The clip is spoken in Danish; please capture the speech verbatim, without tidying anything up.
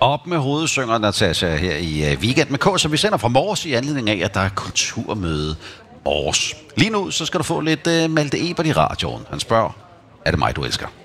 Op med hovedet, synger Natasha her i uh, Weekend med K, som vi sender fra Mors i anledning af, at der er kulturmøde Mors. Lige nu så skal du få lidt uh, Malte Ebert i radioen. Han spørger, er det mig, du elsker?